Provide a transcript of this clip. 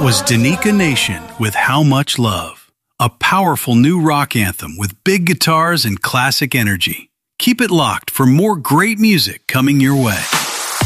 Was Danica Nation with How Much Love, a powerful new rock anthem with big guitars and classic energy. Keep it locked for more great music coming your way.